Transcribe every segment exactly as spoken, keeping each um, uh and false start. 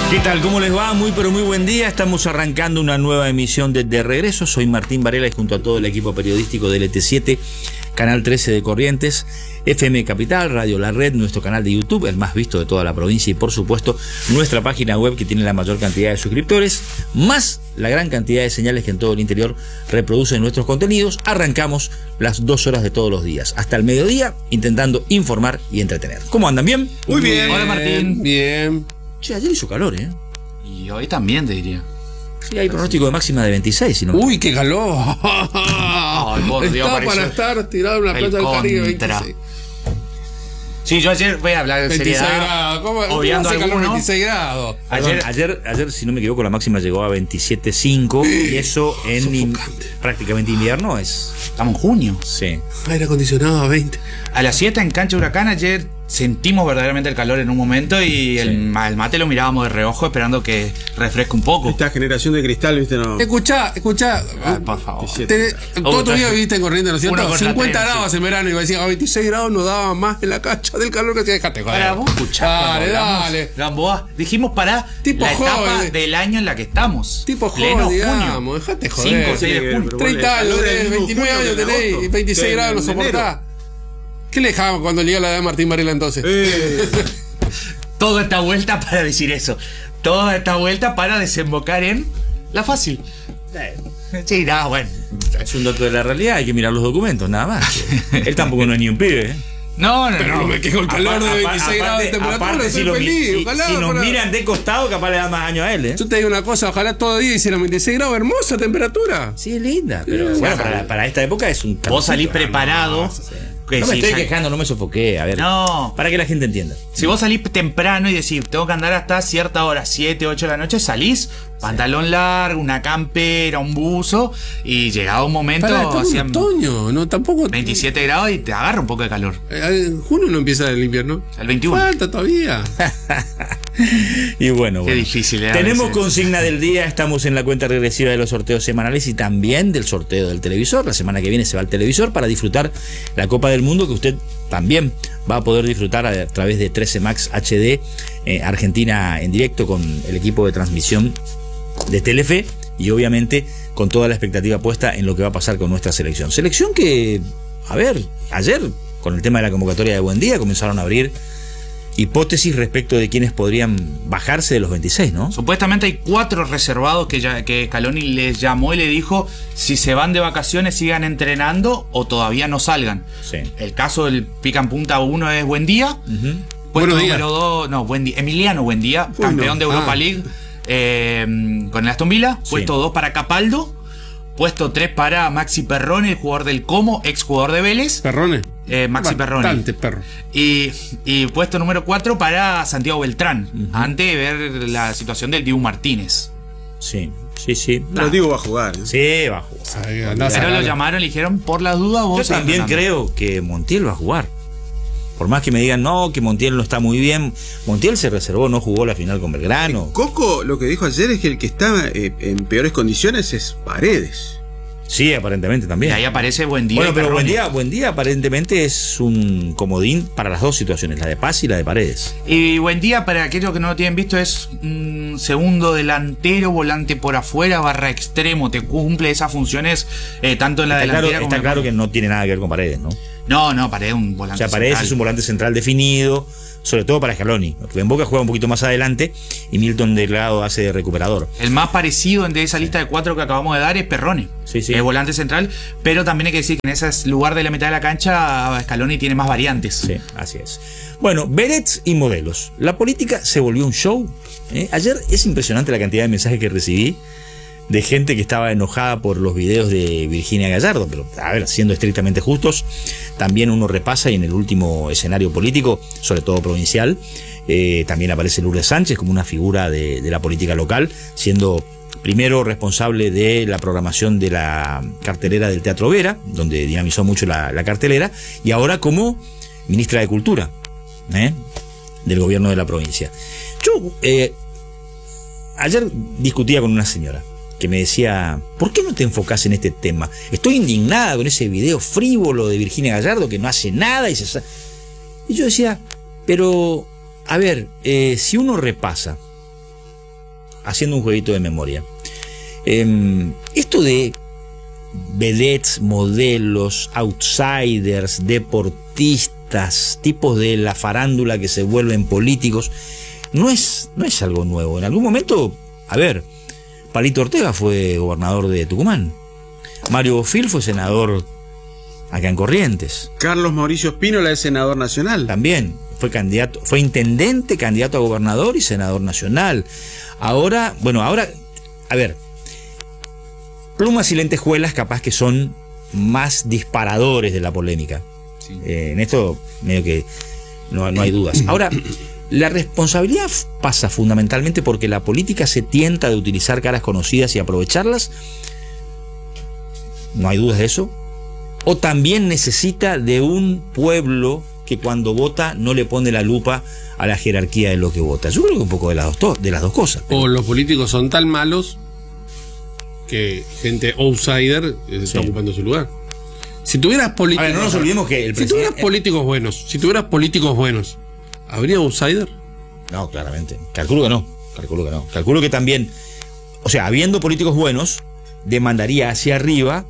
¿Qué tal? ¿Cómo les va? Muy pero muy buen día. Estamos arrancando una nueva emisión de De Regreso. Soy Martín Varela y junto a todo el equipo periodístico de L T siete, Canal trece de Corrientes, F M Capital, Radio La Red, nuestro canal de YouTube, el más visto de toda la provincia, y por supuesto nuestra página web que tiene la mayor cantidad de suscriptores, más la gran cantidad de señales que en todo el interior reproducen nuestros contenidos. Arrancamos las dos horas de todos los días, hasta el mediodía, intentando informar y entretener. ¿Cómo andan? ¿Bien? Muy bien. Hola, Martín. Bien. Che, ayer hizo calor, ¿eh? Y hoy también, te diría. Sí, hay pronóstico de máxima de veintiséis. Si no Uy, qué calor. Ay, por Dios, Está para pareció estar tirado en la el playa del Caribe. contra. veintiséis. Sí, yo ayer voy a hablar de veintiséis seriedad. grados. ¿Cómo, ¿cómo obviando hace calor alguno. veintiséis grados? Ayer, ayer, ayer, si no me equivoco, la máxima llegó a veintisiete punto cinco y eso en in- prácticamente invierno es... Estamos en junio. Sí. Aire acondicionado a veinte. A las siete en Cancha Huracán ayer sentimos verdaderamente el calor en un momento y el, el mate lo mirábamos de reojo esperando que refresque un poco. Esta generación de cristal, viste, no. Escuchá, escuchá. Ah, por favor. Te- todo tu día viviste en Corrientes, ¿no es Uno cierto? contra cincuenta tres, grados sí. en verano y iba a decir, a veintiséis grados no daba más en la cancha del calor que hacía. Dejate joder. Para vos escuchar. Dale, dale. Gamboa. Dijimos para Tipo la etapa joven. del año en la que estamos. Tipo Pleno joven, junio. digamos. Dejate cinco, joder. seis de junio. Pero treinta años, calor es el tenés, mismo veintinueve junio años que en tenés y agosto, veintiséis que grados lo en enero. soportás. ¿Qué le dejaba cuando llega la edad de Martín Varela entonces? Eh, Toda esta vuelta para decir eso. Toda esta vuelta para desembocar en la fácil. Sí, nada, bueno. Es un dato de la realidad, hay que mirar los documentos, nada más. Él tampoco no es ni un pibe, ¿eh? No, no, Pero no. no me quejo el calor de Apa- veintiséis grados de aparte- temperatura, aparte, soy si, lo mi- feliz. si- Ojalá, si nos ojalá. miran de costado, capaz le da más años a él, ¿eh? Yo te digo una cosa, ojalá todo día hicieran veintiséis grados, hermosa temperatura. Sí, es linda, pero Sí, bueno, sí. para, para esta época es un... Vos salís calorcito. preparado. que No me si estoy sal- quejando, no me sofoqué, a ver. No. Para que la gente entienda. Si vos salís temprano y decís, tengo que andar hasta cierta hora, siete, ocho de la noche, salís, pantalón largo, una campera, un buzo, y llegado un momento, Para, estamos en hacían otoño, no, tampoco. veintisiete grados y te agarra un poco de calor. Eh, En junio no empieza el invierno. El veintiuno. Falta todavía. Y bueno, Qué bueno. difícil, ¿eh? Tenemos A veces. consigna del día, estamos en la cuenta regresiva de los sorteos semanales y también del sorteo del televisor. La semana que viene se va al televisor para disfrutar la Copa del Mundo, que usted también va a poder disfrutar a través de trece Max H D, eh, Argentina en directo con el equipo de transmisión de Telefe y obviamente con toda la expectativa puesta en lo que va a pasar con nuestra selección. Selección que, a ver, ayer con el tema de la convocatoria de Buen Día comenzaron a abrir hipótesis respecto de quienes podrían bajarse de los veintiséis, ¿no? Supuestamente hay cuatro reservados que, ya, que Scaloni les llamó y le dijo si se van de vacaciones sigan entrenando o todavía no salgan. Sí. El caso del pican punta uno es Buendía. Ujú. Puesto Buenos días. número dos, no, Buendía, Emiliano Buendía, Uy, campeón no. de Europa Ah. League eh, con el Aston Villa. Sí. Puesto dos para Capaldo. Puesto tres para Maxi Perrone, el jugador del Como, ex jugador de Vélez. Perrones. Eh, Maxi Perrone. Bastante perro. Y, y puesto número cuatro para Santiago Beltrán, Ujú. antes de ver la situación del Dibu Martínez. Sí, sí, sí. Pero Diego va a jugar. ¿eh? Sí, va a jugar. Ay, andá a Pero lo sacarlo. llamaron y le dijeron, por las dudas vos Yo seguís también entrenando". creo que Montiel va a jugar. Por más que me digan, no, que Montiel no está muy bien. Montiel se reservó, no jugó la final con Belgrano. Coco lo que dijo ayer es que el que está eh, en peores condiciones es Paredes. Sí, aparentemente Y también. ahí aparece Buendía. Bueno, y pero buen Perrone. día, buen día aparentemente es un comodín para las dos situaciones, la de Paz y la de Paredes. Y Buendía, para aquellos que no lo tienen visto, es un segundo delantero, volante por afuera, barra extremo. Te cumple esas funciones eh, tanto en la Está delantera claro, como está en la- claro que no tiene nada que ver con Paredes, ¿no? No, no, Paredes un O volante sea, Paredes central. es un volante central definido, sobre todo para Scaloni. Porque en Boca juega un poquito más adelante y Milton Delgado hace de recuperador. El más parecido de esa lista de cuatro que acabamos de dar es Perrone. Sí, sí. Es volante central, pero también hay que decir que en ese lugar de la mitad de la cancha Scaloni tiene más variantes. Sí, así es. Bueno, berets y modelos. La política se volvió un show. ¿eh? Ayer es impresionante la cantidad de mensajes que recibí de gente que estaba enojada por los videos de Virginia Gallardo, pero a ver, siendo estrictamente justos, también uno repasa y en el último escenario político, sobre todo provincial, eh, también aparece Lourdes Sánchez como una figura de, de la política local, siendo primero responsable de la programación de la cartelera del Teatro Vera, donde dinamizó mucho la, la cartelera, y ahora como ministra de Cultura, ¿eh? del gobierno de la provincia. Yo eh, ayer discutía con una señora que me decía, ¿por qué no te enfocás en este tema? Estoy indignada con ese video frívolo de Virginia Gallardo que no hace nada y se... sa-". Y yo decía, pero, a ver, eh, si uno repasa haciendo un jueguito de memoria. Eh, esto de vedettes, modelos, outsiders, deportistas, tipos de la farándula que se vuelven políticos, no es, no es algo nuevo. En algún momento, a ver, Palito Ortega fue gobernador de Tucumán. Mario Bofill fue senador acá en Corrientes. Carlos Mauricio Espínola es senador nacional. También fue candidato, fue intendente, candidato a gobernador y senador nacional. Ahora, bueno, ahora, a ver, plumas y lentejuelas capaz que son más disparadores de la polémica. Sí. Eh, en esto medio que no, no hay dudas. Ahora, la responsabilidad pasa fundamentalmente porque la política se tienta de utilizar caras conocidas y aprovecharlas. No hay dudas de eso. O también necesita de un pueblo que cuando vota no le pone la lupa a la jerarquía de lo que vota. Yo creo que un poco de las dos, de las dos cosas. Pero... O los políticos son tan malos que gente outsider está sí. ocupando su lugar. Si tuvieras políticos... A ver, no nos olvidemos que el presidente... Si tuvieras políticos buenos, si tuvieras políticos buenos, ¿habría outsider? No, claramente. Calculo que no. Calculo que no. Calculo que también... O sea, habiendo políticos buenos, demandaría hacia arriba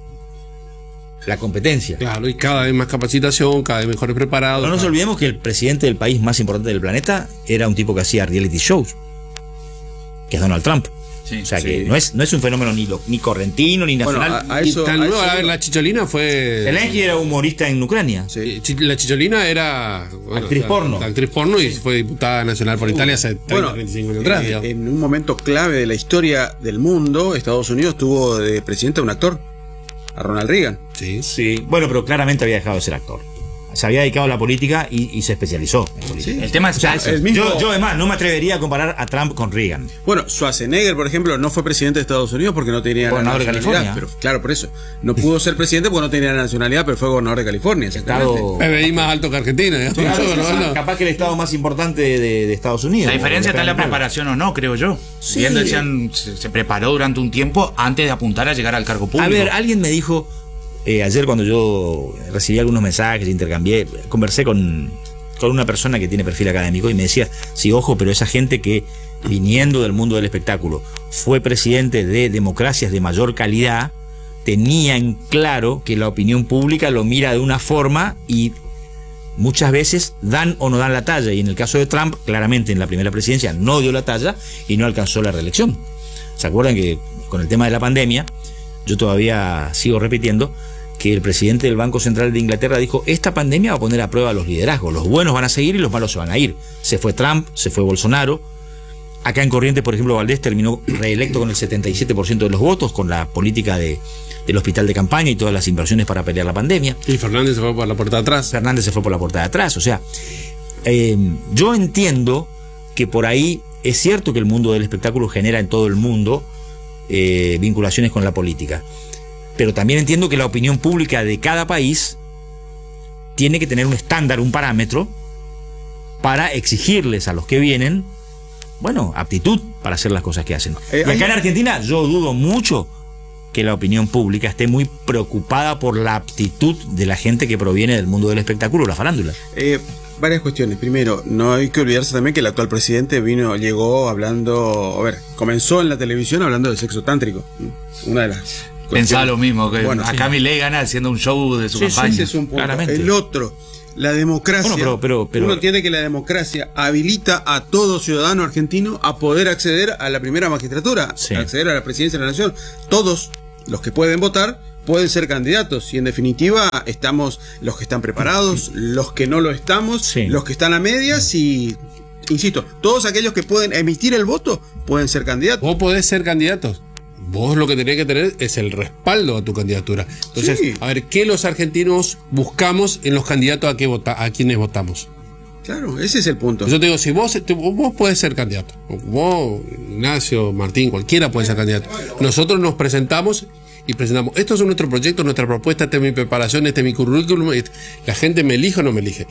la competencia. Claro, y cada vez más capacitación, cada vez mejores preparados. No nos claro. olvidemos que el presidente del país más importante del planeta era un tipo que hacía reality shows, que es Donald Trump. Sí, o sea sí. que no es, no es un fenómeno ni, lo, ni correntino ni nacional. Bueno, a, a eso, y tan a nuevo, eso, a ver, la Chicholina fue... Zelensky era humorista en Ucrania. Sí. La Chicholina era... Bueno, actriz o sea, porno. Actriz porno y fue diputada nacional por Italia hace bueno, treinta, veinticinco años atrás. Eh, en un momento clave de la historia del mundo, Estados Unidos tuvo de presidente a un actor, a Ronald Reagan. Sí. sí. Bueno, pero claramente había dejado de ser actor. Se había dedicado a la política y, y se especializó en política. Sí. El tema es, o sea, el mismo... yo, yo además no me atrevería a comparar a Trump con Reagan. Bueno, Schwarzenegger, por ejemplo, no fue presidente de Estados Unidos porque no tenía gobernador la nacionalidad. De California. Pero, claro, por eso. No pudo ser presidente porque no tenía la nacionalidad, pero fue gobernador de California. Estado... P B I más alto que Argentina. ¿eh? Claro, no, no. Capaz que el estado más importante de, de Estados Unidos. La diferencia está en la preparación o no, creo yo. Sí. Bien decían, se, se preparó durante un tiempo antes de apuntar a llegar al cargo público. A ver, alguien me dijo... Eh, ayer cuando yo recibí algunos mensajes, intercambié, conversé con, con una persona que tiene perfil académico y me decía, sí, ojo, pero esa gente que viniendo del mundo del espectáculo fue presidente de democracias de mayor calidad, tenía en claro que la opinión pública lo mira de una forma y muchas veces dan o no dan la talla, y en el caso de Trump, claramente en la primera presidencia no dio la talla y no alcanzó la reelección. ¿Se acuerdan que con el tema de la pandemia, yo todavía sigo repitiendo que el presidente del Banco Central de Inglaterra dijo, esta pandemia va a poner a prueba los liderazgos, los buenos van a seguir y los malos se van a ir? Se fue Trump, se fue Bolsonaro. Acá en Corrientes, por ejemplo, Valdés terminó reelecto con el setenta y siete por ciento de los votos, con la política de, del hospital de campaña y todas las inversiones para pelear la pandemia. Y Fernández se fue por la puerta de atrás. Fernández se fue por la puerta de atrás. O sea, eh, yo entiendo que por ahí es cierto que el mundo del espectáculo genera en todo el mundo eh, vinculaciones con la política. Pero también entiendo que la opinión pública de cada país tiene que tener un estándar, un parámetro, para exigirles a los que vienen, bueno, aptitud para hacer las cosas que hacen. Eh, y acá en Argentina yo dudo mucho que la opinión pública esté muy preocupada por la aptitud de la gente que proviene del mundo del espectáculo, la farándula. Eh, varias cuestiones. Primero, no hay que olvidarse también que el actual presidente vino, llegó hablando, a ver, comenzó en la televisión hablando de sexo tántrico. Una de las... Pensaba lo mismo, que bueno, acá sí. Milei gana haciendo un show de su sí, campaña. Sí, es un punto. El otro, la democracia. Bueno, pero, pero, pero, uno entiende que la democracia habilita a todo ciudadano argentino a poder acceder a la primera magistratura, sí. a acceder a la presidencia de la nación. Todos los que pueden votar pueden ser candidatos y en definitiva estamos los que están preparados, los que no lo estamos, sí. los que están a medias y, insisto, todos aquellos que pueden emitir el voto pueden ser candidatos. Vos podés ser candidatos. Vos lo que tenés que tener es el respaldo a tu candidatura. Entonces, sí. a ver, ¿qué los argentinos buscamos en los candidatos a, que vota, a quienes votamos? Claro, ese es el punto. Yo te digo, si vos, vos podés ser candidato, vos, Ignacio, Martín, cualquiera puede ser candidato. Nosotros nos presentamos y presentamos, estos son nuestros proyectos, nuestra propuesta, esta es mi preparación, este es mi currículum, la gente me elige o no me elige.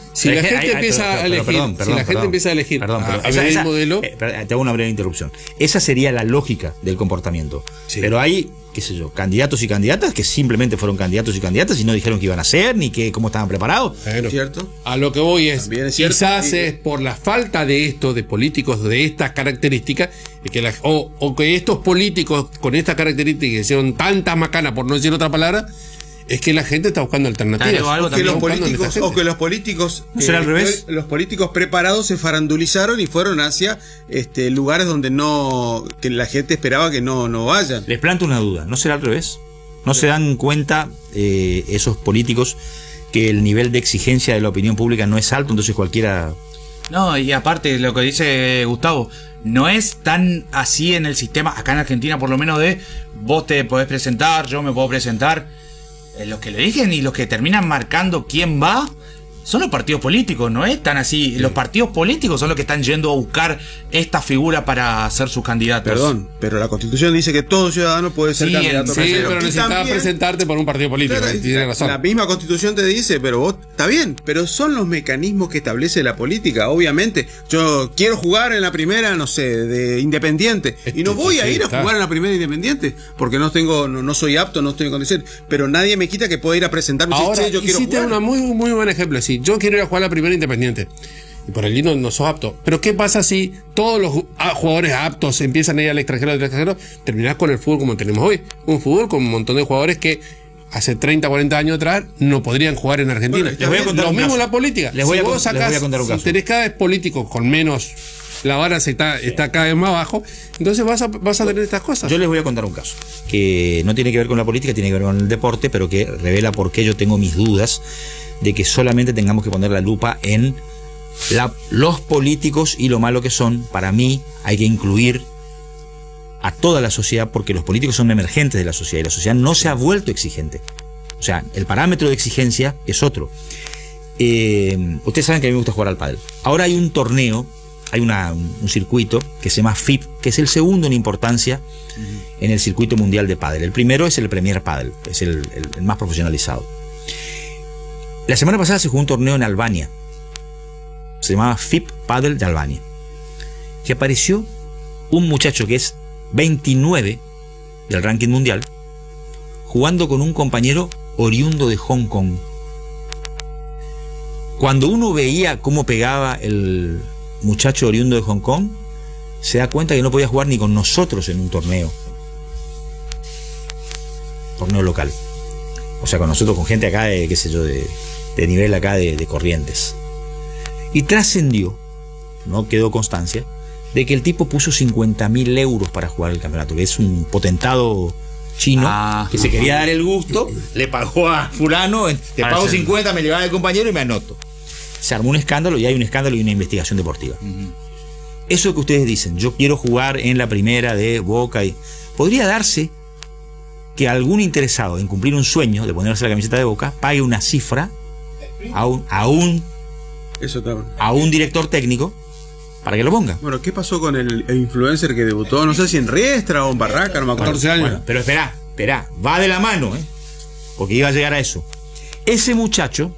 Si la Hay- gente hay- empieza pero- a pero- elegir, perdón, si perdón, la gente perdón. empieza a elegir Perdón, a, pero a esa- ver el esa- modelo, eh, pero te hago una breve interrupción. Esa sería la lógica del comportamiento. Sí. Pero hay, qué sé yo, candidatos y candidatas que simplemente fueron candidatos y candidatas y no dijeron qué iban a hacer ni que, cómo estaban preparados. bueno, ¿Cierto? a lo que voy es, También es cierto. quizás Y- es por la falta de esto, de políticos de estas características, y que la- o, o que estos políticos con estas características hicieron tantas macanas, por no decir otra palabra, es que la gente está buscando alternativas. Claro, algo O que, también los buscando en políticos, esta gente. o que los políticos ¿No será al revés? después los políticos preparados se farandulizaron y fueron hacia este, lugares donde no que la gente esperaba que no, no vayan. Les planto una duda, ¿no será al revés? ¿No se dan cuenta eh, esos políticos que el nivel de exigencia de la opinión pública no es alto, entonces cualquiera... No, y aparte lo que dice Gustavo, no es tan así en el sistema, acá en Argentina por lo menos, de vos te podés presentar, yo me puedo presentar. Eh, los que lo eligen y los que terminan marcando quién va son los partidos políticos, no es tan así. Los partidos políticos son los que están yendo a buscar esta figura para ser sus candidatos. Perdón, pero la Constitución dice que todo ciudadano puede ser Sí, candidato a Sí, presidente. pero Y necesitas también- presentarte por un partido político. Claro, tiene razón. La misma Constitución te dice, pero vos, está bien, pero son los mecanismos que establece la política, obviamente. Yo quiero jugar en la primera, no sé, de Independiente, y no voy a Sí, ir a está. jugar en la primera Independiente, porque no tengo, no, no soy apto, no estoy en condiciones, pero nadie me quita que pueda ir a presentarme y decir, Ahora, "Che, yo quiero hiciste jugar". un muy, muy buen ejemplo. Si yo quiero ir a jugar a la primera Independiente y por allí no, no sos apto. Pero ¿qué pasa si todos los ju- ah, jugadores aptos empiezan a ir al extranjero, al extranjero? Terminás con el fútbol como tenemos hoy. Un fútbol con un montón de jugadores que hace treinta, cuarenta años atrás no podrían jugar en Argentina. Bueno, les voy a contar Lo un mismo caso. la política. Les voy si a vos con- les sacás, voy a contar un si caso. tenés cada vez políticos con menos, la vara se está, está cada vez más abajo, entonces vas a, vas a tener estas cosas. Yo les voy a contar un caso que no tiene que ver con la política, tiene que ver con el deporte, pero que revela por qué yo tengo mis dudas de que solamente tengamos que poner la lupa en la- los políticos y lo malo que son. Para mí hay que incluir a toda la sociedad porque los políticos son emergentes de la sociedad y la sociedad no se ha vuelto exigente. O sea, el parámetro de exigencia es otro. Eh, ustedes saben que a mí me gusta jugar al pádel. Ahora hay un torneo, hay una, un, un circuito que se llama F I P, que es el segundo en importancia en el circuito mundial de pádel. El primero es el Premier Padel, es el, el- el más profesionalizado. La semana pasada se jugó un torneo en Albania. Se llamaba F I P Padel de Albania. Que apareció un muchacho que es veintinueve del ranking mundial jugando con un compañero oriundo de Hong Kong. Cuando uno veía cómo pegaba el muchacho oriundo de Hong Kong, se da cuenta que no podía jugar ni con nosotros en un torneo. Torneo local. O sea, con nosotros, con gente acá de, qué sé yo, de, de nivel acá de, de Corrientes. Y trascendió, no quedó constancia, de que el tipo puso cincuenta mil euros para jugar el campeonato, que es un potentado chino Ah, que se quería dar el gusto, le pagó a fulano, te Para pago ser- cincuenta, me le va el compañero y me anoto. Se armó un escándalo y hay un escándalo y una investigación deportiva. Eso que ustedes dicen, yo quiero jugar en la primera de Boca, y podría darse que algún interesado en cumplir un sueño de ponerse la camiseta de Boca pague una cifra a un, a un, Eso está bueno. a un director técnico para que lo ponga. Bueno, ¿qué pasó con el, el influencer que debutó? No sé si en Riestra o en Barraca, no me acuerdo. catorce años. Bueno, pero espera, espera, va de la mano, ¿eh? Porque iba a llegar a eso. Ese muchacho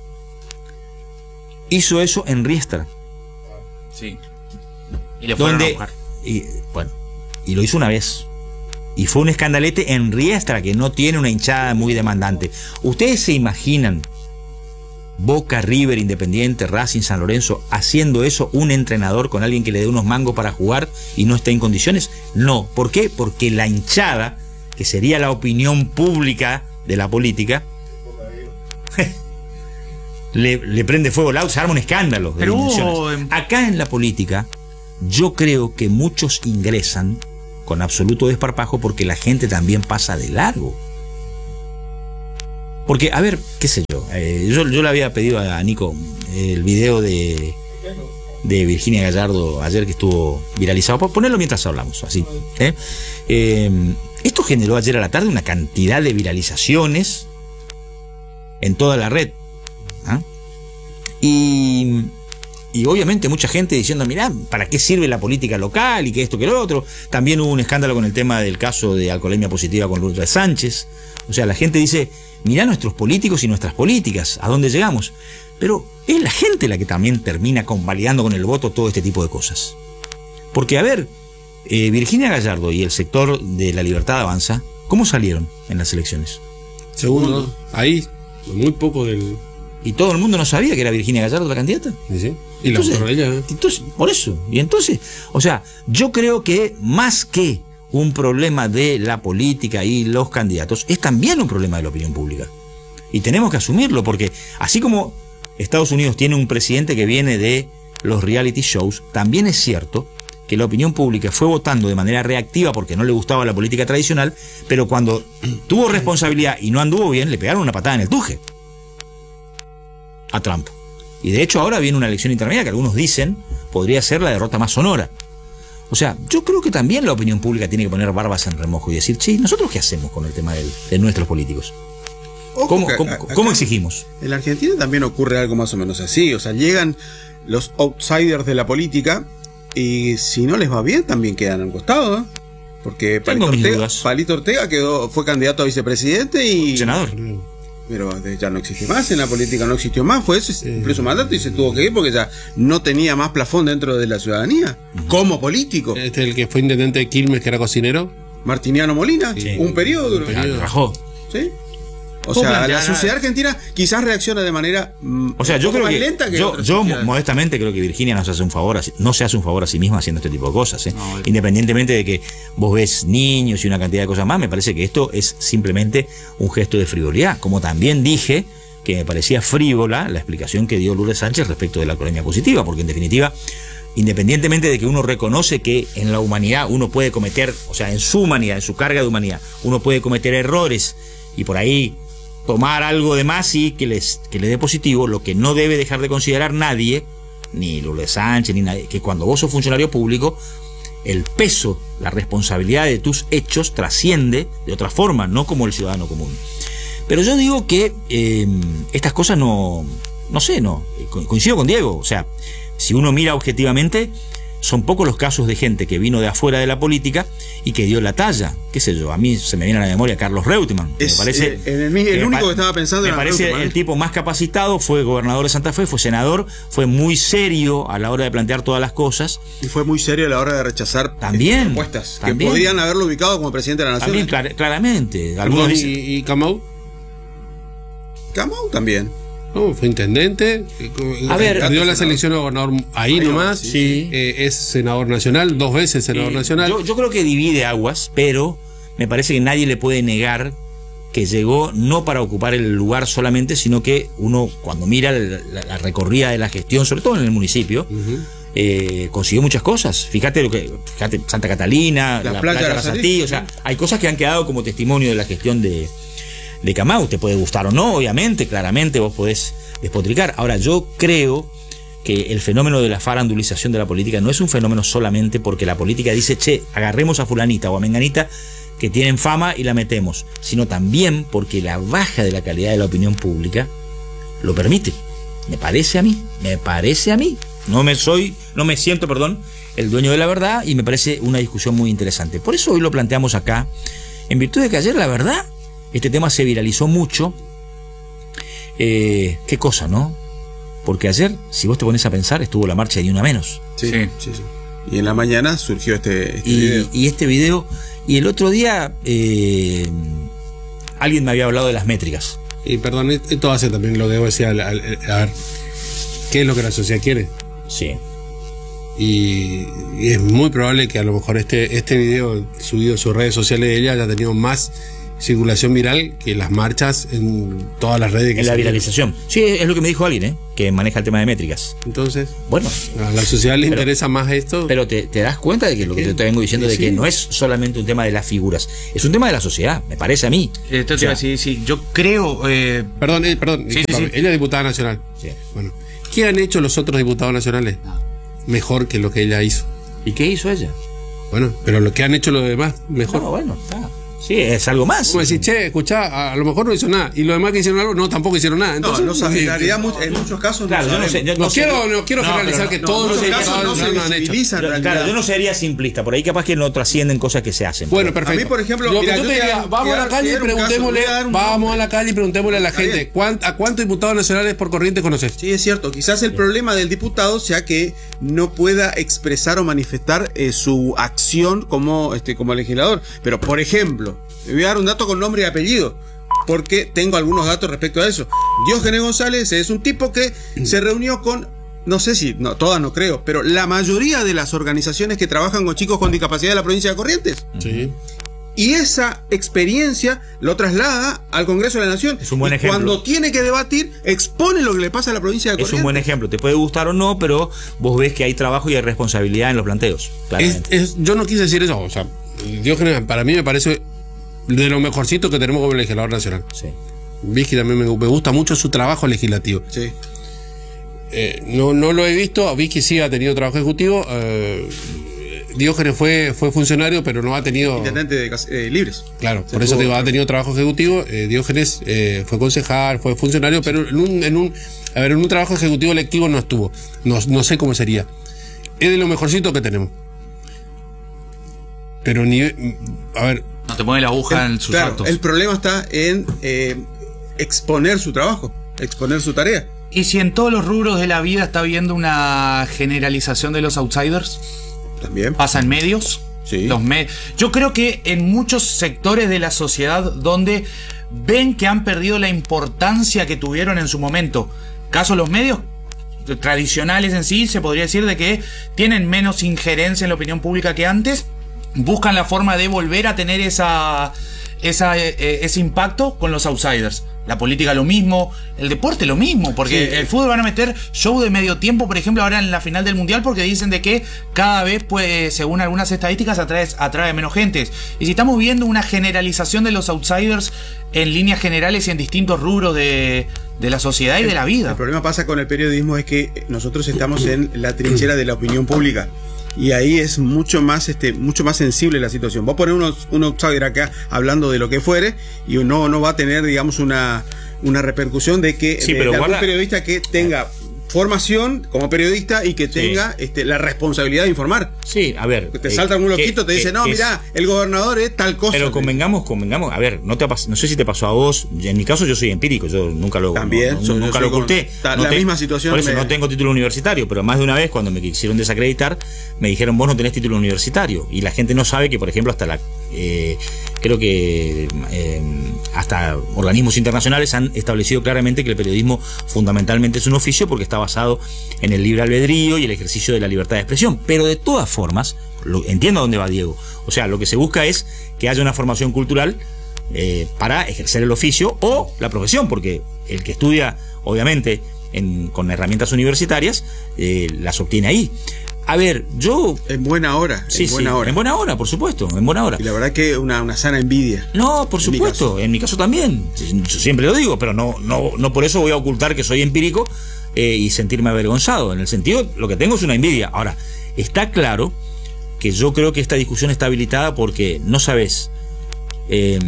hizo eso en Riestra, sí. Y le fueron a donde buscar. y bueno, y lo hizo una vez. Y fue un escandalete en Riestra, que no tiene una hinchada muy demandante. ¿Ustedes se imaginan Boca, River, Independiente, Racing, San Lorenzo haciendo eso, un entrenador con alguien que le dé unos mangos para jugar y no esté en condiciones? No. ¿Por qué? Porque la hinchada, que sería la opinión pública de la política, le, le prende fuego al auto, se arma un escándalo de Pero hubo, dimensiones. em- Acá en la política, yo creo que muchos ingresan con absoluto desparpajo porque la gente también pasa de largo. Porque, a ver, qué sé yo, eh, yo, yo le había pedido a Nico el video de, de Virginia Gallardo ayer que estuvo viralizado, por ponerlo mientras hablamos, así. ¿eh? Eh, esto generó ayer a la tarde una cantidad de viralizaciones en toda la red. ¿ah? Y, y obviamente mucha gente diciendo, mirá, ¿para qué sirve la política local? Y que esto, que lo otro. También hubo un escándalo con el tema del caso de alcoholemia positiva con Lourdes Sánchez. O sea, la gente dice, mirá nuestros políticos y nuestras políticas, ¿a dónde llegamos? Pero es la gente la que también termina convalidando con el voto todo este tipo de cosas. Porque, a ver, eh, Virginia Gallardo y el sector de La Libertad Avanza, ¿cómo salieron en las elecciones? Segundo, ahí, muy poco del... Y todo el mundo no sabía que era Virginia Gallardo la candidata. Sí, sí. Y Entonces, la ella, ¿eh? entonces, por eso. Y entonces, o sea, yo creo que más que un problema de la política y los candidatos, es también un problema de la opinión pública. Y tenemos que asumirlo, porque así como Estados Unidos tiene un presidente que viene de los reality shows, también es cierto que la opinión pública fue votando de manera reactiva porque no le gustaba la política tradicional, pero cuando tuvo responsabilidad y no anduvo bien, le pegaron una patada en el tuje a Trump. Y de hecho ahora viene una elección intermedia que algunos dicen podría ser la derrota más sonora. O sea, yo creo que también la opinión pública tiene que poner barbas en remojo y decir, che, ¿nosotros qué hacemos con el tema de, de nuestros políticos? Ojo ¿Cómo, que cómo, acá, ¿Cómo exigimos? En la Argentina también ocurre algo más o menos así. O sea, llegan los outsiders de la política y si no les va bien también quedan al costado, ¿eh? Porque Palito Tengo mis Ortega, dudas. Palito Ortega quedó, fue candidato a vicepresidente y... Senador. Pero ya no existe más en la política, no existió más, fue eso, cumplió su mandato y se tuvo que ir porque ya no tenía más plafón dentro de la ciudadanía, como político. Este es el que fue intendente de Quilmes, que era cocinero. Martiniano Molina, Sí. un periodo. Un periodo. Rajó. ¿Sí? O ¿Cómo sea, plantear? la sociedad argentina quizás reacciona de manera mm, O sea, yo un poco creo más que, lenta que yo, otras yo sociedades. modestamente creo que Virginia no se hace un favor, a sí- no se hace un favor a sí misma haciendo este tipo de cosas, ¿eh? No, Independientemente de que vos ves niños y una cantidad de cosas más, me parece que esto es simplemente un gesto de frivolidad. Como también dije que me parecía frívola la explicación que dio Lourdes Sánchez respecto de la alcoholemia positiva, porque en definitiva, independientemente de que uno reconoce que en la humanidad uno puede cometer, o sea, en su humanidad, en su carga de humanidad, uno puede cometer errores y por ahí tomar algo de más y que les que le dé positivo, lo que no debe dejar de considerar nadie, ni Lourdes Sánchez, ni nadie, que cuando vos sos funcionario público, el peso, la responsabilidad de tus hechos trasciende de otra forma, no como el ciudadano común. Pero yo digo que eh, estas cosas no, no sé, no, co- coincido con Diego, o sea, si uno mira objetivamente, son pocos los casos de gente que vino de afuera de la política y que dio la talla, qué sé yo, a mí se me viene a la memoria Carlos Reutemann, Es, me parece... eh, en el, mi- el me único pa- que estaba pensando Me era parece Reutemann, ¿eh? el tipo más capacitado, fue gobernador de Santa Fe, fue senador, fue muy serio a la hora de plantear todas las cosas. Y fue muy serio a la hora de rechazar También, propuestas que también. podrían haberlo ubicado como presidente de la nación. También, clar- claramente. Algunos Perdón, dicen, y, y Camau, Camau también. no, fue intendente. A ver, perdió la senador. selección de gobernador ahí, Ahí nomás. nomás, sí. Eh, es senador nacional, dos veces senador eh, nacional. Yo, yo creo que divide aguas, pero me parece que nadie le puede negar que llegó no para ocupar el lugar solamente, sino que uno cuando mira la, la- la recorrida de la gestión, sobre todo en el municipio, Ujú. eh, consiguió muchas cosas. Fíjate lo que, fíjate Santa Catalina, La la, playa playa de de Arrasatí, Arrasatí, o sea, hay cosas que han quedado como testimonio de la gestión de, de Camau. Te puede gustar o no, obviamente, claramente vos podés despotricar. Ahora, yo creo que el fenómeno de la farandulización de la política no es un fenómeno solamente porque la política dice, che, agarremos a fulanita o a menganita que tienen fama y la metemos, sino también porque la baja de la calidad de la opinión pública lo permite. Me parece a mí, me parece a mí. No me soy, no me siento, perdón, el dueño de la verdad y me parece una discusión muy interesante. Por eso hoy lo planteamos acá, en virtud de que ayer, la verdad, este tema se viralizó mucho. Eh, qué cosa, ¿no? Porque ayer, si vos te pones a pensar, estuvo la marcha de Ni Una Menos. Sí, Sí. sí, sí. Y en la mañana surgió este, este Y, video. y este video, y el otro día eh, alguien me había hablado de las métricas. Y perdón, esto hace también lo que debo decir, al- al- a ver, ¿qué es lo que la sociedad quiere? Sí. Y, y es muy probable que a lo mejor este, este video subido a sus redes sociales de ella haya tenido más circulación viral que las marchas en todas las redes que En la se- viralización. Sí, es lo que me dijo alguien, ¿eh? Que maneja el tema de métricas. Entonces, Bueno, a la sociedad le Pero- interesa más esto. pero te, te das cuenta de que lo que te, te vengo diciendo de Sí. que no es solamente un tema de las figuras, es un tema de la sociedad, me parece a mí. Esto O te sea, iba a decir, sí, yo creo, eh, Perdón, eh, perdón, Sí, sí, discúlpame, sí. ella es diputada nacional. Sí. Bueno, ¿qué han hecho los otros diputados nacionales? Mejor que lo que ella hizo. ¿Y qué hizo ella? Bueno, pero lo que han hecho los demás, mejor. No, bueno, está. Sí, es algo más. Como decir, che, escuchá, a lo mejor no hizo nada. Y los demás que hicieron algo, no, tampoco hicieron nada. Entonces, no, no, en realidad mu- en muchos casos Claro, no yo no sabemos. sé. yo no, no sé- quiero, no quiero no, generalizar pero que no, todos En los muchos que casos no se no han hecho. visibiliza en Yo- realidad. claro, yo no sería simplista, por ahí capaz que no trascienden cosas que se hacen. Bueno, pero- perfecto. A mí, por ejemplo, Lo mira, que yo yo te te diría, voy a- vamos a la te voy a calle y dar un caso, preguntémosle, te voy a dar un vamos nombre. a la calle y preguntémosle a la Está gente, bien. ¿cuán- ¿a cuántos diputados nacionales por corriente conoces? Sí, es cierto. Quizás el problema del diputado sea que no pueda expresar o manifestar eh, su acción como, este, como legislador. Pero, por ejemplo, le voy a dar un dato con nombre y apellido, porque tengo algunos datos respecto a eso. Diógenes González es un tipo que se reunió con, no sé si, no, todas no creo, pero la mayoría de las organizaciones que trabajan con chicos con discapacidad de la provincia de Corrientes. Sí. Y esa experiencia lo traslada al Congreso de la Nación. Es un buen y ejemplo. cuando tiene que debatir, expone lo que le pasa a la provincia de Es Corrientes. un buen ejemplo, te puede gustar o no, pero vos ves que hay trabajo y hay responsabilidad en los planteos. Es, Claramente. es- yo no quise decir eso. O sea, Diógenes para mí me parece de lo mejorcito que tenemos como legislador nacional. Sí. Vicky también me, me gusta mucho su trabajo legislativo. Sí. Eh, no, no lo he visto. Vicky sí ha tenido trabajo ejecutivo. Eh, Diógenes fue, fue funcionario, pero no ha tenido. Intendente de cas- eh, libres. Claro, Se por eso tuvo- te digo, ha tenido trabajo ejecutivo. Eh, Diógenes eh, fue concejal, fue funcionario, pero en un, en un, a ver, en un trabajo ejecutivo electivo no estuvo. No, no sé cómo sería. Es de lo mejorcito que tenemos. Pero ni, a ver, No te mueve la aguja El- en sus claro, actos. el problema está en eh, exponer su trabajo, exponer su tarea. Y si en todos los rubros de la vida está habiendo una generalización de los outsiders, También. pasa en medios. Sí. Los me- Yo creo que en muchos sectores de la sociedad donde ven que han perdido la importancia que tuvieron en su momento, caso los medios tradicionales en sí, se podría decir de que tienen menos injerencia en la opinión pública que antes, buscan la forma de volver a tener esa, esa, eh, ese impacto con los outsiders. La política lo mismo, el deporte lo mismo, porque Sí. el fútbol van a meter show de medio tiempo, por ejemplo, ahora en la final del Mundial, porque dicen de que cada vez, pues, según algunas estadísticas, atrae, atrae menos gentes. Y si estamos viendo una generalización de los outsiders en líneas generales y en distintos rubros de, de la sociedad y de la vida. El problema pasa con el periodismo es que nosotros estamos en la trinchera de la opinión pública. Y ahí es mucho más este mucho más sensible la situación. Vos ponés unos, un outsider acá hablando de lo que fuere y no, no va a tener, digamos, una, una repercusión de que Sí, de, pero de algún guarda- periodista que tenga formación como periodista y que tenga este, la responsabilidad de informar. Sí, a ver. Que te eh, salta algún que- loquito, te dice, que- no, que mirá, el gobernador es tal cosa. Pero convengamos, convengamos, a ver, no te ha pas- no sé si te pasó a vos, en mi caso yo soy empírico, yo nunca lo También, no- soy- yo nunca soy lo con- oculté. ta- No la te- misma situación Por eso me- no tengo título universitario, pero más de una vez cuando me quisieron desacreditar, me dijeron vos no tenés título universitario. Y la gente no sabe que, por ejemplo, hasta la eh, creo que eh, hasta organismos internacionales han establecido claramente que el periodismo fundamentalmente es un oficio porque está basado en el libre albedrío y el ejercicio de la libertad de expresión. Pero de todas formas, lo, entiendo a dónde va Diego. O sea, lo que se busca es que haya una formación cultural eh, para ejercer el oficio o la profesión, porque el que estudia, obviamente, en, con herramientas universitarias, eh, las obtiene ahí. A ver, yo... En buena hora, Sí, en buena sí, hora. en buena hora, por supuesto, en buena hora. Y la verdad que una, una sana envidia. No, por En mi supuesto, caso. en mi caso también. Yo siempre lo digo, pero no, no, no por eso voy a ocultar que soy empírico eh, y sentirme avergonzado. En el sentido, lo que tengo es una envidia. Ahora, está claro que yo creo que esta discusión está habilitada porque no sabes eh,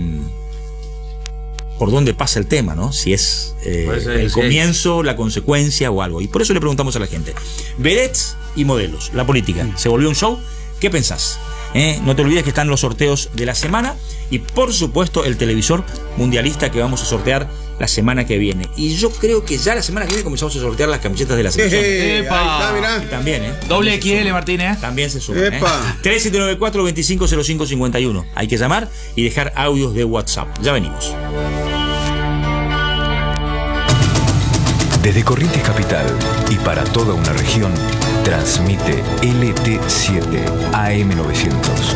por dónde pasa el tema, ¿no? Si es eh, Puede ser, el sí. comienzo, la consecuencia o algo. Y por eso le preguntamos a la gente. Vedets y modelos, la política, ¿se volvió un show? ¿Qué pensás? ¿Eh? No te olvides que están los sorteos de la semana y por supuesto el televisor mundialista que vamos a sortear la semana que viene. Y yo creo que ya la semana que viene comenzamos a sortear las camisetas de la selección. Jeje, Epa. ahí está, mirá. Y también, ¿eh? Doble X L, Martínez. También se sube. ¿eh? Epa. tres siete nueve cuatro, dos cinco cero cinco cinco uno. Hay que llamar y dejar audios de WhatsApp. Ya venimos. Desde Corrientes Capital y para toda una región, transmite L T siete A M novecientos.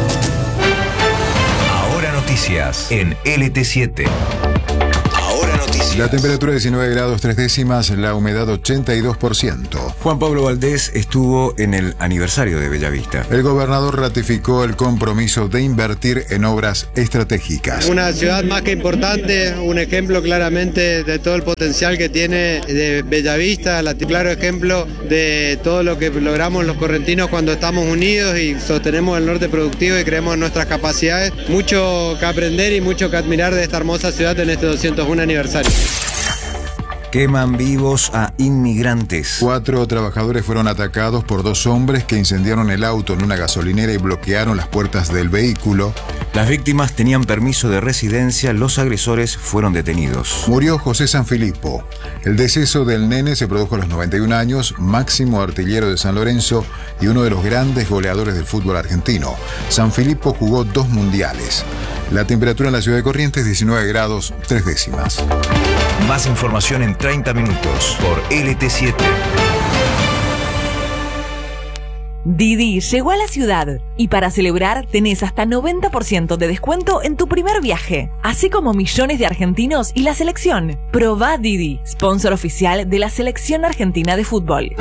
Ahora noticias en L T siete. Ahora noticias. noticias. La temperatura diecinueve grados tres décimas, la humedad ochenta y dos por ciento. Juan Pablo Valdés estuvo en el aniversario de Bellavista. El gobernador ratificó el compromiso de invertir en obras estratégicas. Una ciudad más que importante, un ejemplo claramente de todo el potencial que tiene de Bellavista, la claro ejemplo de todo lo que logramos los correntinos cuando estamos unidos y sostenemos el norte productivo y creemos en nuestras capacidades. Mucho que aprender y mucho que admirar de esta hermosa ciudad en este doscientos uno aniversario. Queman vivos a inmigrantes. Cuatro trabajadores fueron atacados por dos hombres que incendiaron el auto en una gasolinera y bloquearon las puertas del vehículo. Las víctimas tenían permiso de residencia, los agresores fueron detenidos. Murió José Sanfilippo. El deceso del nene se produjo a los noventa y un años, máximo artillero de San Lorenzo y uno de los grandes goleadores del fútbol argentino. Sanfilippo jugó dos mundiales. La temperatura en la ciudad de Corrientes, diecinueve grados tres décimas. Más información en treinta minutos por L T siete. Didi llegó a la ciudad y para celebrar tenés hasta noventa por ciento de descuento en tu primer viaje, así como millones de argentinos y la selección. Probá Didi, sponsor oficial de la Selección Argentina de Fútbol.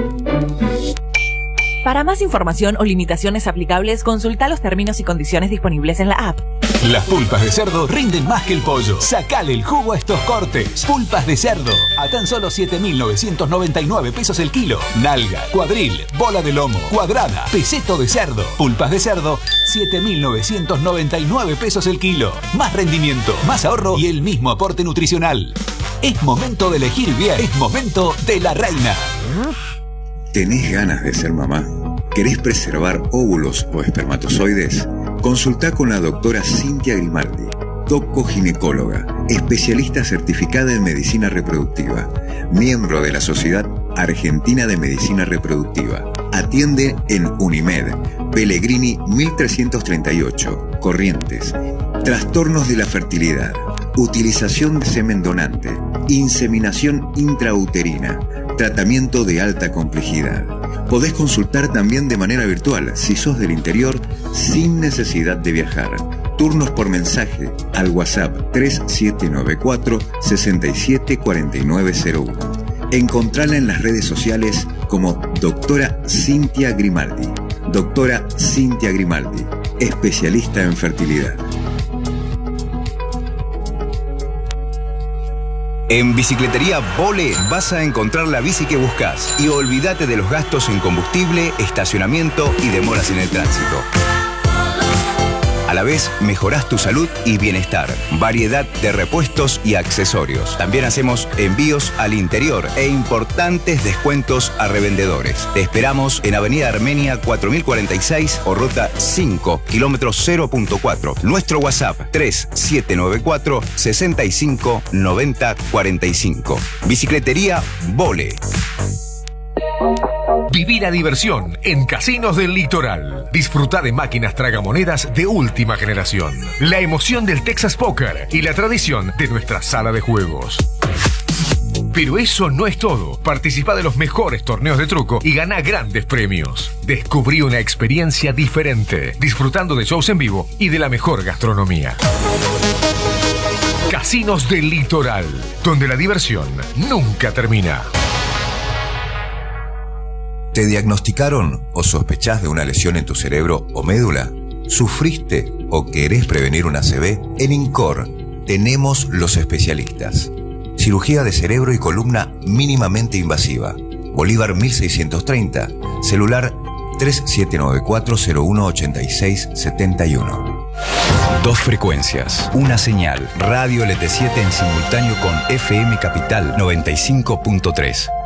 Para más información o limitaciones aplicables, consulta los términos y condiciones disponibles en la app. Las pulpas de cerdo rinden más que el pollo. Sacale el jugo a estos cortes. Pulpas de cerdo, a tan solo siete mil novecientos noventa y nueve pesos el kilo. Nalga, cuadril, bola de lomo, cuadrada, peseto de cerdo. Pulpas de cerdo, siete mil novecientos noventa y nueve pesos el kilo. Más rendimiento, más ahorro y el mismo aporte nutricional. Es momento de elegir bien. Es momento de La Reina. ¿Tenés ganas de ser mamá? ¿Querés preservar óvulos o espermatozoides? Consultá con la doctora Cintia Grimaldi, doco-ginecóloga, especialista certificada en medicina reproductiva, miembro de la Sociedad Argentina de Medicina Reproductiva. Atiende en Unimed, Pellegrini mil trescientos treinta y ocho, Corrientes. Trastornos de la fertilidad, utilización de semen donante, inseminación intrauterina, tratamiento de alta complejidad. Podés consultar también de manera virtual si sos del interior sin necesidad de viajar. Turnos por mensaje al WhatsApp tres siete nueve cuatro, seis siete cuatro nueve cero uno. Encontrala en las redes sociales como doctora Cintia Grimaldi. Doctora Cintia Grimaldi, especialista en fertilidad. En Bicicletería Vole vas a encontrar la bici que buscas y olvídate de los gastos en combustible, estacionamiento y demoras en el tránsito. A la vez, mejorás tu salud y bienestar. Variedad de repuestos y accesorios. También hacemos envíos al interior e importantes descuentos a revendedores. Te esperamos en Avenida Armenia cuatro mil cuarenta y seis o Ruta cinco, kilómetro cero punto cuatro. Nuestro WhatsApp tres siete nueve cuatro, seis cinco nueve cero cuatro cinco. Bicicletería Vole. Viví la diversión en Casinos del Litoral. Disfruta de máquinas tragamonedas de última generación, la emoción del Texas Poker y la tradición de nuestra sala de juegos. Pero eso no es todo. Participa de los mejores torneos de truco y gana grandes premios. Descubrí una experiencia diferente, disfrutando de shows en vivo y de la mejor gastronomía. Casinos del Litoral, donde la diversión nunca termina. ¿Te diagnosticaron o sospechás de una lesión en tu cerebro o médula? ¿Sufriste o querés prevenir una A C V? En INCOR tenemos los especialistas. Cirugía de cerebro y columna mínimamente invasiva. Bolívar mil seiscientos treinta. Celular tres siete nueve cuatro, cero uno ocho seis siete uno. Dos frecuencias, una señal. Radio L T siete en simultáneo con F M Capital noventa y cinco punto tres.